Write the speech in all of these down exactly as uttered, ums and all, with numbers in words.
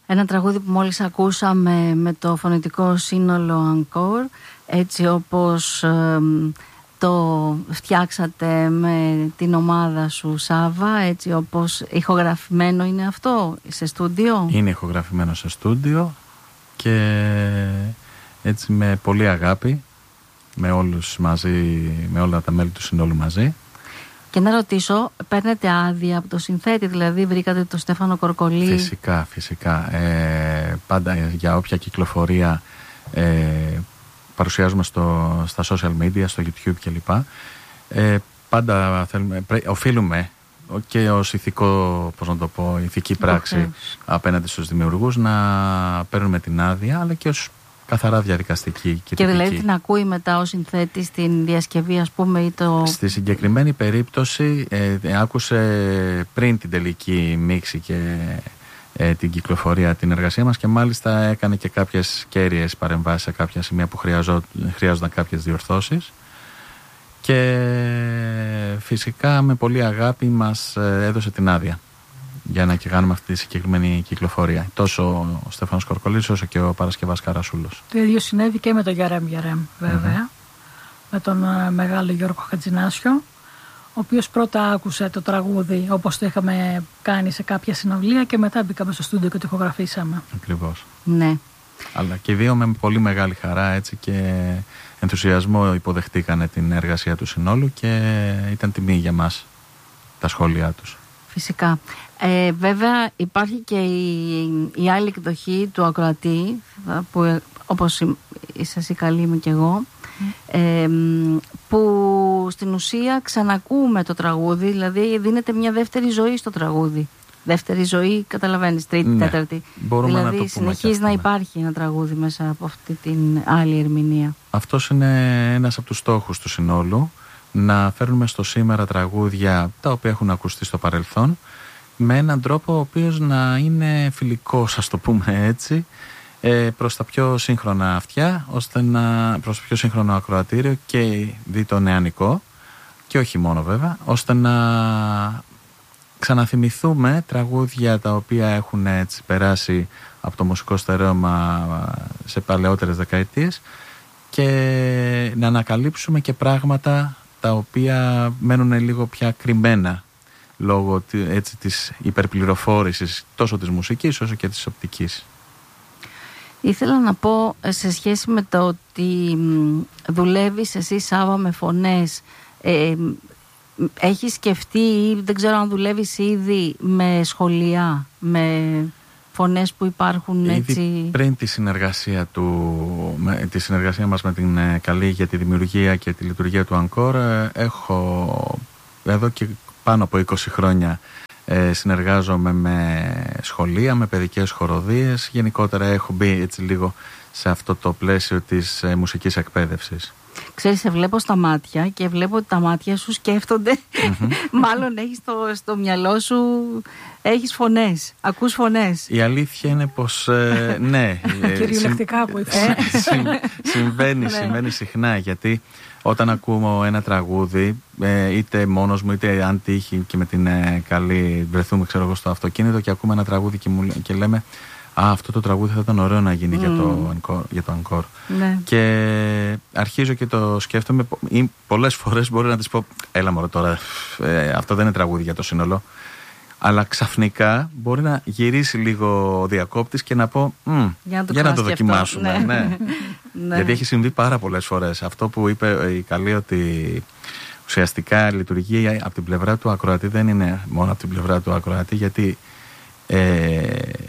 Ένα τραγούδι που μόλις ακούσαμε με το φωνητικό σύνολο Encore, έτσι όπως ε, το φτιάξατε με την ομάδα σου, Σάβα, έτσι όπως ηχογραφημένο είναι αυτό σε στούντιο. Είναι ηχογραφημένο σε στούντιο και έτσι με πολύ αγάπη, με όλους μαζί, με όλα τα μέλη του συνόλου μαζί. Και να ρωτήσω, παίρνετε άδεια από το συνθέτη, δηλαδή βρήκατε το Στέφανο Κορκολί? Φυσικά, φυσικά. Ε, πάντα για όποια κυκλοφορία ε, παρουσιάζουμε στο, στα social media, στο YouTube κλπ. Ε, πάντα θέλουμε, πρέ, οφείλουμε και ως ηθικό, πώς να το πω, ηθική πράξη okay. απέναντι στους δημιουργούς να παίρνουμε την άδεια, αλλά και ως καθαρά διαδικαστική και, και δηλαδή την ακούει μετά ο συνθέτης στην διασκευή, ας πούμε, ή το... Στη συγκεκριμένη περίπτωση ε, άκουσε πριν την τελική μίξη και ε, την κυκλοφορία την εργασία μας και μάλιστα έκανε και κάποιες κέρυες παρεμβάσεις σε κάποια σημεία που χρειαζό, χρειάζονταν κάποιες διορθώσεις και φυσικά με πολύ αγάπη μας έδωσε την άδεια για να και κάνουμε αυτή τη συγκεκριμένη κυκλοφορία. Τόσο ο Στέφανος Κορκολής όσο και ο Παρασκευάς Καρασούλος. Το ίδιο συνέβη και με τον Γιαρέμ Γιαρέμ βέβαια, mm-hmm. με τον uh, μεγάλο Γιώργο Χατζηνάσιο, ο οποίος πρώτα άκουσε το τραγούδι όπως το είχαμε κάνει σε κάποια συναυλία και μετά μπήκαμε στο στούντιο και το ηχογραφήσαμε. Ακριβώς. Ναι. Αλλά και οι δύο με πολύ μεγάλη χαρά έτσι και ενθουσιασμό υποδεχτήκανε την εργασία του συνόλου και ήταν τιμή για μας τα σχόλιά τους. Φυσικά. Ε, βέβαια υπάρχει και η, η άλλη εκδοχή του ακροατή που όπως είσαι εσύ καλή είμαι και εγώ mm. ε, που στην ουσία ξανακούμε το τραγούδι, δηλαδή δίνεται μια δεύτερη ζωή στο τραγούδι. Δεύτερη ζωή, καταλαβαίνεις, τρίτη, ναι, τέταρτη. Μπορούμε δηλαδή να το πούμε συνεχίζει αυτό, να ναι. υπάρχει ένα τραγούδι μέσα από αυτή την άλλη ερμηνεία. Αυτός είναι ένας από τους στόχους του συνόλου, να φέρνουμε στο σήμερα τραγούδια τα οποία έχουν ακουστεί στο παρελθόν με έναν τρόπο ο οποίος να είναι φιλικός, ας το πούμε έτσι, προς τα πιο σύγχρονα αυτιά, ώστε να, προς το πιο σύγχρονο ακροατήριο και δει το νεανικό και όχι μόνο βέβαια, ώστε να ξαναθυμηθούμε τραγούδια τα οποία έχουν έτσι περάσει από το μουσικό στερέωμα σε παλαιότερες δεκαετίες και να ανακαλύψουμε και πράγματα τα οποία μένουν λίγο πια κρυμμένα λόγω έτσι της υπερπληροφόρησης τόσο της μουσικής όσο και της οπτικής. Ήθελα να πω σε σχέση με το ότι δουλεύεις εσύ, Σάβα, με φωνές, ε, έχεις σκεφτεί ή δεν ξέρω αν δουλεύεις ήδη με σχολεία, με φωνές που υπάρχουν έτσι? Ήδη πριν τη συνεργασία, του, με, τη συνεργασία μας με την ε, Καλή για τη δημιουργία και τη λειτουργία του Encore, ε, έχω εδώ και πάνω από είκοσι χρόνια ε, συνεργάζομαι με σχολεία, με παιδικές χοροδίες. Γενικότερα έχω μπει έτσι λίγο σε αυτό το πλαίσιο της ε, μουσικής εκπαίδευσης. Ξέρεις, σε βλέπω στα μάτια και βλέπω ότι τα μάτια σου σκέφτονται. Mm-hmm. Μάλλον έχεις στο, στο μυαλό σου, έχεις φωνές, ακούς φωνές. Η αλήθεια είναι πως ε, ναι. Κυριολεκτικά που Συμβαίνει, συμβαίνει συχνά, γιατί όταν ακούω ένα τραγούδι, ε, είτε μόνος μου είτε αν τύχει και με την ε, Καλή βρεθούμε ξέρω εγώ στο αυτοκίνητο και ακούμε ένα τραγούδι και, μου, και λέμε «Α, αυτό το τραγούδι θα ήταν ωραίο να γίνει mm. για, το encore, για το Encore». Ναι. Και αρχίζω και το σκέφτομαι, ή πολλές φορές μπορεί να της πω «Έλα μωρέ τώρα, ε, αυτό δεν είναι τραγούδι για το σύνολο». Αλλά ξαφνικά μπορεί να γυρίσει λίγο ο διακόπτης και να πω για να το, για να το δοκιμάσουμε. Ναι. Ναι. Ναι. Γιατί έχει συμβεί πάρα πολλές φορές. Αυτό που είπε η Καλή, ότι ουσιαστικά λειτουργεί από την πλευρά του ακροατή, δεν είναι μόνο από την πλευρά του ακροατή, γιατί ε,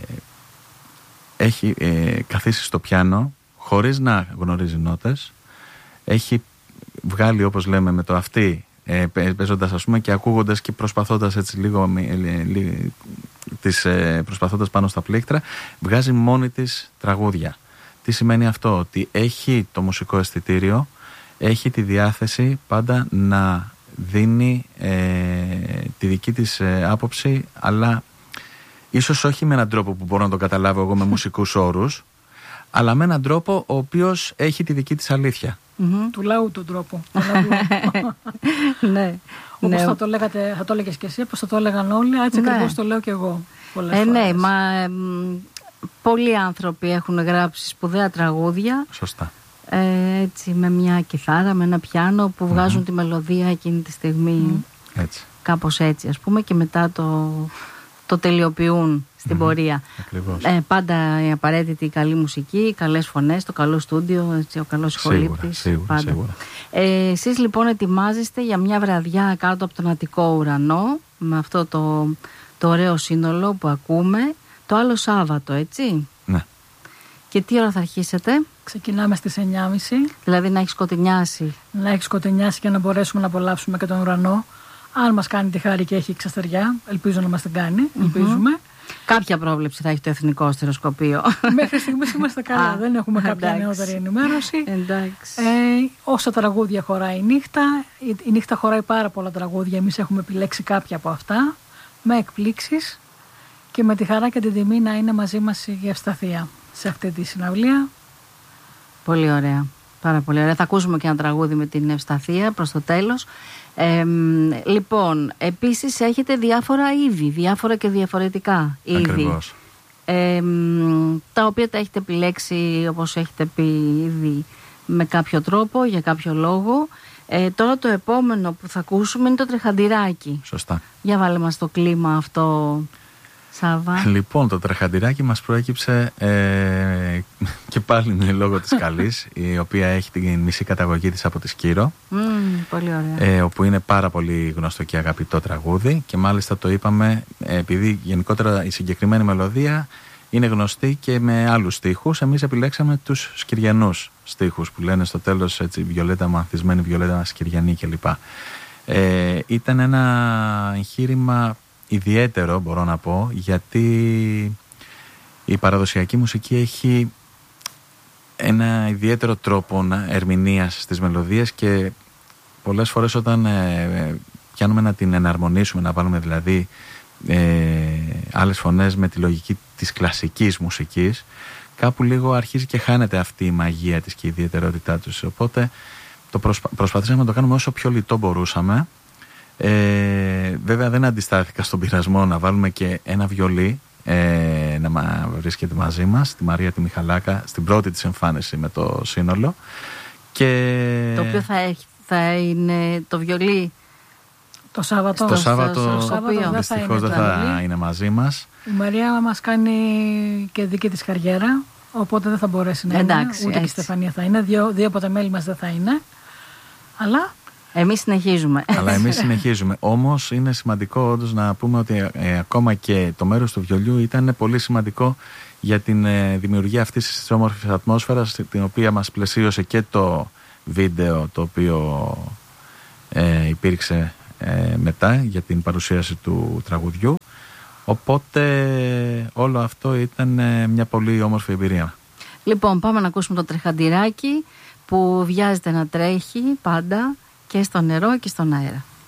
έχει ε, καθίσει στο πιάνο χωρίς να γνωρίζει νότες, έχει βγάλει, όπως λέμε, με το αυτί, ε, παίζοντας ας πούμε και ακούγοντας και προσπαθώντας έτσι λίγο, ε, ε, τις, ε, προσπαθώντας πάνω στα πλήκτρα, βγάζει μόνη της τραγούδια. Τι σημαίνει αυτό? Ότι έχει το μουσικό αισθητήριο, έχει τη διάθεση πάντα να δίνει ε, τη δική της ε, άποψη, αλλά ίσως όχι με έναν τρόπο που μπορώ να τον καταλάβω εγώ με μουσικούς όρους, αλλά με έναν τρόπο ο οποίος έχει τη δική της αλήθεια. Mm-hmm. Του λαού τον τρόπο. Ναι. Όπως ναι. θα το λέγατε, θα το έλεγες και εσύ, όπως θα το έλεγαν όλοι, έτσι ναι. ακριβώς το λέω και εγώ πολλές ε, φορές. Ναι, μα πολλοί άνθρωποι έχουν γράψει σπουδαία τραγούδια. Σωστά. Ε, έτσι, με μια κιθάρα, με ένα πιάνο που βγάζουν mm-hmm. τη μελωδία εκείνη τη στιγμή. Mm. Έτσι. Κάπως έτσι, ας πούμε, και μετά το, το τελειοποιούν στην mm-hmm. πορεία. Ε, πάντα η απαραίτητη καλή μουσική, οι καλές φωνές, το καλό στούντιο, έτσι, ο καλός ηχολήπτης. Σίγουρα, σίγουρα, σίγουρα. Ε, εσείς λοιπόν ετοιμάζεστε για μια βραδιά κάτω από τον Αττικό ουρανό, με αυτό το, το ωραίο σύνολο που ακούμε, το άλλο Σάββατο, έτσι. Ναι. Και τι ώρα θα αρχίσετε? Ξεκινάμε στις εννιά και μισή. Δηλαδή να έχει σκοτεινιάσει. Να έχει σκοτεινιάσει και να μπορέσουμε να απολαύσουμε και τον ουρανό. Αν μας κάνει τη χάρη και έχει εξαστεριά, ελπίζω να μας την κάνει. Mm-hmm. Ελπίζουμε. Κάποια πρόβλεψη θα έχει το Εθνικό Αστεροσκοπείο. Μέχρι στιγμής είμαστε καλά. Δεν έχουμε κάποια νεότερη ενημέρωση. Εντάξει. Ε, όσα τραγούδια χωράει η νύχτα. Η, η νύχτα χωράει πάρα πολλά τραγούδια. Εμείς έχουμε επιλέξει κάποια από αυτά. Με εκπλήξεις. Και με τη χαρά και την τιμή να είναι μαζί μας η Ευσταθία σε αυτή τη συναυλία. Πολύ ωραία. Πάρα πολύ ωραία. Θα ακούσουμε και ένα τραγούδι με την Ευσταθία προς το τέλος. Ε, λοιπόν, επίσης έχετε διάφορα είδη, διάφορα και διαφορετικά είδη. Ακριβώς. Ε, τα οποία τα έχετε επιλέξει, όπως έχετε πει ήδη, με κάποιο τρόπο, για κάποιο λόγο. Ε, τώρα το επόμενο που θα ακούσουμε είναι το τρεχαντηράκι. Σωστά. Για βάλε μας το κλίμα αυτό, Σάβα. Λοιπόν, το τρεχαντηράκι μας προέκυψε ε, και πάλι είναι λόγω της Καλής, η οποία έχει την μισή καταγωγή της από τη Σκύρο. Mm, πολύ ωραία. Ε, όπου είναι πάρα πολύ γνωστό και αγαπητό τραγούδι, και μάλιστα το είπαμε ε, επειδή γενικότερα η συγκεκριμένη μελωδία είναι γνωστή και με άλλους στίχους. Εμείς επιλέξαμε τους σκυριανούς στίχους που λένε στο τέλος, έτσι, Βιολέτα μου ανθισμένη, Βιολέτα σκυριανή κλπ. Ε, ήταν ένα εγχείρημα ιδιαίτερο, μπορώ να πω, γιατί η παραδοσιακή μουσική έχει ένα ιδιαίτερο τρόπο ερμηνείας στις μελωδίες, και πολλές φορές όταν ε, πιάνουμε να την εναρμονίσουμε, να βάλουμε δηλαδή ε, άλλες φωνές με τη λογική της κλασικής μουσικής, κάπου λίγο αρχίζει και χάνεται αυτή η μαγεία της και η ιδιαιτερότητά τους. Οπότε το προσπα... προσπαθήσαμε να το κάνουμε όσο πιο λιτό μπορούσαμε. Ε, βέβαια δεν αντιστάθηκα στον πειρασμό να βάλουμε και ένα βιολί ε, να μα βρίσκεται μαζί μας, τη Μαρία τη Μιχαλάκα, στην πρώτη της εμφάνιση με το σύνολο. Και... το οποίο θα, έχει, θα είναι το βιολί το Σάββατο. Το Σάββατο, στο, στο Σάββατο δυστυχώς δεν θα, θα είναι μαζί μας. Η Μαρία μας κάνει και δική της καριέρα, οπότε δεν θα μπορέσει να Εντάξει, είναι, ούτε έτσι. Και η Στεφανία θα είναι, δύο, δύο από τα μέλη μας δεν θα είναι, αλλά... Εμείς συνεχίζουμε. Αλλά εμείς συνεχίζουμε. Όμως είναι σημαντικό όντως να πούμε ότι ε, ακόμα και το μέρος του βιολιού ήταν πολύ σημαντικό για την ε, δημιουργία αυτής της όμορφης ατμόσφαιρας, την οποία μας πλαισίωσε και το βίντεο το οποίο ε, υπήρξε ε, μετά για την παρουσίαση του τραγουδιού. Οπότε όλο αυτό ήταν ε, μια πολύ όμορφη εμπειρία. Λοιπόν, πάμε να ακούσουμε το τρεχαντηράκι που βιάζεται να τρέχει πάντα και στο νερό και στον αέρα.